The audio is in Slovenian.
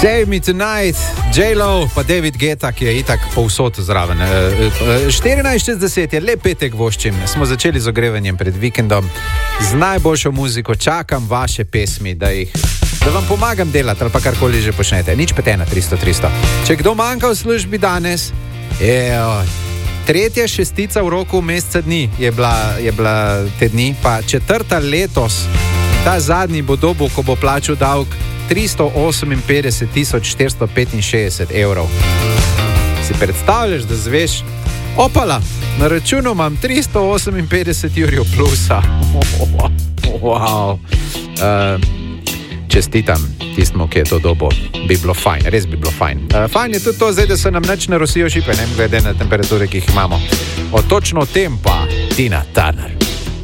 Save Me Tonight, J-Lo, pa David Guetta, ki je itak povsod zraven. 14:60 je lep petek voščim. Smo začeli z ogrevanjem pred vikendom. Z najboljšo muziko čakam vaše pesmi, da vam pomagam delati ali pa karkoli že počnete. Nič petena 300. Če kdo manjka v službi danes, tretja šestica v roku meseca dni je bila te dni, pa četrta letos. Ta zadnji bo dobil, ko bo plačal davek 358.465 evrov. Si predstavljaš, da zveš, opala, na računu imam 358 jurjev plusa. Wow. Čestitam tistmu, ki je to dobo. Bi bilo fajn, res bi bilo fajn. Fajn je tudi to zdaj, da se nam nič ne rosijo šipe, ne glede na temperature, ki jih imamo. Točno o tem pa Tina Turner.